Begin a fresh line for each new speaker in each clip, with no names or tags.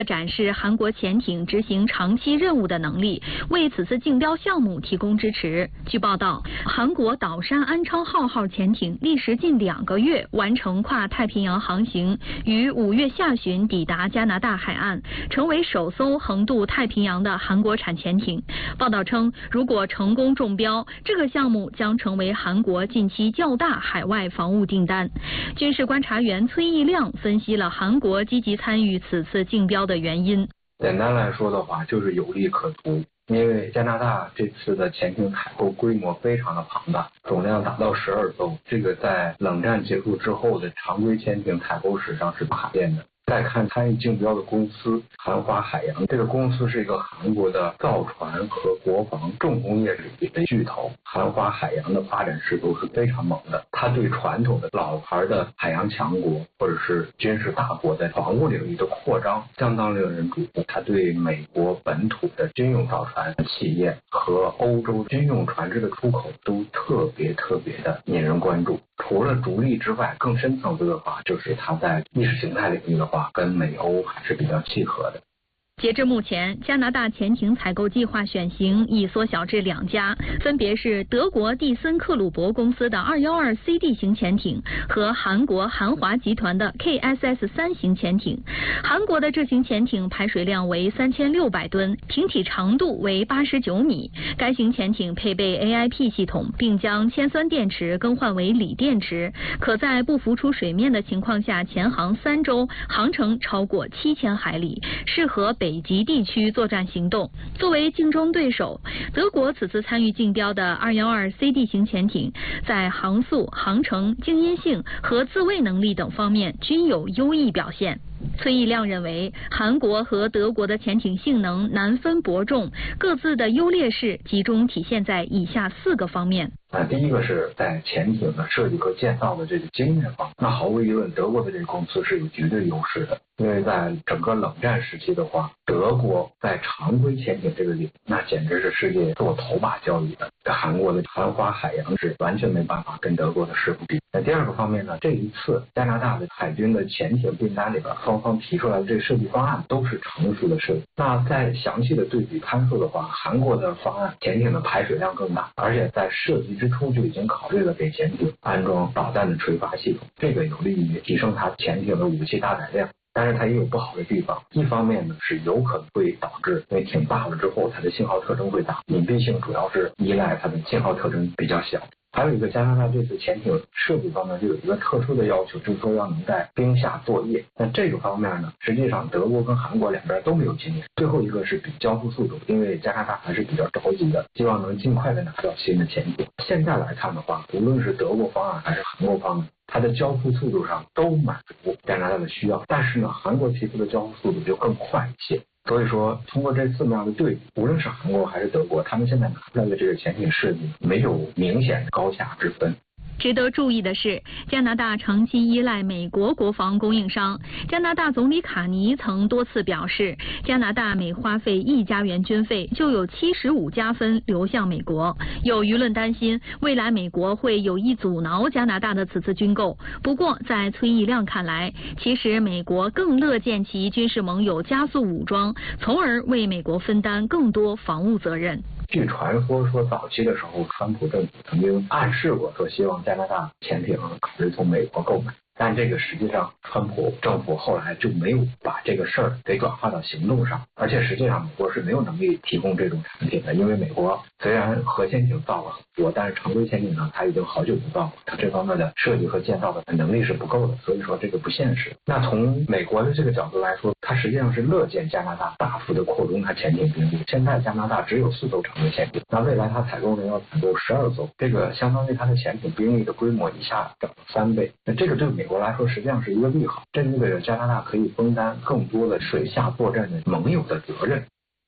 展示韩国潜艇执行长期任务的能力，为此次竞标项目提供支持。据报道，韩国岛山安昌号潜艇历时近2个月完成跨太平洋航行，于5月下旬抵达加拿大海岸，成为首艘横渡太平洋的韩国产潜艇。报道称，如果成功中标，这个项目将成为韩国近期较大海外防务订单。军事观察员崔义亮分析了韩国积极参与此次竞标的原因。
简单来说的话，就是有利可图。因为加拿大这次的潜艇采购规模非常的庞大，总量达到12艘，这个在冷战结束之后的常规潜艇采购史上是不罕见的。再看参与竞标的公司韩华海洋，这个公司是一个韩国的造船和国防重工业领域的巨头。韩华海洋的发展势头是非常猛的，它对传统的老牌的海洋强国或者是军事大国的防务领域的扩张相当令人瞩目。它对美国本土的军用造船企业和欧洲军用船只的出口都特别的引人关注。除了逐利之外，更深层次的话，就是它在意识形态领域的话，跟美欧还是比较契合的。
截至目前，加拿大潜艇采购计划选型已缩小至2家，分别是德国蒂森克虏伯公司的212CD 型潜艇和韩国韩华集团的 KSS3 型潜艇。韩国的这型潜艇排水量为3600吨，艇体长度为89米。该型潜艇配备 AIP 系统，并将铅酸电池更换为锂电池，可在不浮出水面的情况下潜航3周，航程超过7000海里，适合北极地区作战行动。作为竞争对手，德国此次参与竞标的212CD 型潜艇，在航速、航程、静音性和自卫能力等方面均有优异表现。崔义亮认为，韩国和德国的潜艇性能难分伯仲，各自的优劣势集中体现在以下4个方面。
第一个是在潜艇的设计和建造的这个经验方面，那毫无疑问，德国的这个公司是有绝对优势的。因为在整个冷战时期的话，德国在常规潜艇这个领域，那简直是世界做头把交椅的。韩国的韩华海洋是完全没办法跟德国的师傅比。那第二个方面呢，这一次加拿大的海军的潜艇订单里边，双方提出来的这个设计方案都是成熟的设计。那在详细的对比参数的话，韩国的方案潜艇的排水量更大，而且在设计之初就已经考虑了给潜艇安装导弹的垂发系统，这个有利于提升它潜艇的武器搭载量。但是它也有不好的地方，一方面呢是有可能会导致，因为挺大了之后它的信号特征会大，隐蔽性主要是依赖它的信号特征比较小。还有一个，加拿大这次潜艇设计方面就有一个特殊的要求，就是说要能在冰下作业。那这个方面呢，实际上德国跟韩国两边都没有经验。最后一个是比交付速度，因为加拿大还是比较着急的，希望能尽快的拿到新的潜艇。现在来看的话，无论是德国方案还是韩国方案，它的交付速度上都满足加拿大的需要，但是呢，韩国提出的交付速度就更快一些。所以说，通过这4面的对比，无论是韩国还是德国，他们现在拿出来的这个潜艇设计没有明显的高下之分。
值得注意的是，加拿大长期依赖美国国防供应商。加拿大总理卡尼曾多次表示，加拿大每花费1加元军费，就有75加分流向美国。有舆论担心，未来美国会有意阻挠加拿大的此次军购。不过，在崔义亮看来，其实美国更乐见其军事盟友加速武装，从而为美国分担更多防务责任。
据传说早期的时候，川普政府曾经暗示过，说希望加拿大潜艇考虑从美国购买。但这个实际上，川普政府后来就没有把这个事儿给转化到行动上，而且实际上美国是没有能力提供这种产品的，因为美国虽然核潜艇造了很多，但是常规潜艇呢，它已经好久不造了，它这方面的设计和建造的能力是不够的，所以说这个不现实。那从美国的这个角度来说，它实际上是乐见加拿大大幅的扩充它潜艇兵力。现在加拿大只有4艘常规潜艇，那未来它采购呢要采购12艘，这个相当于它的潜艇兵力的规模一下涨了3倍。那这个对美国来说实际上是一个利好，这意味着加拿大可以分担更多的水下作战的盟友的责任。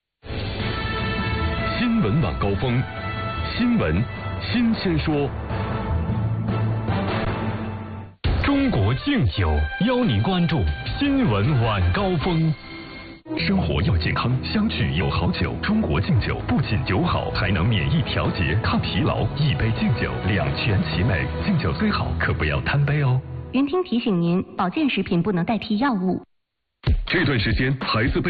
新闻晚高峰，新闻新鲜说。中国敬酒邀您关注新闻晚高峰。生活要健康，相聚有好酒。中国敬酒不仅酒好，还能免疫调节、抗疲劳。一杯敬酒，两全其美。敬酒最好，可不要贪杯哦。
云听提醒您，保健食品不能代替药物。
这段时间孩子被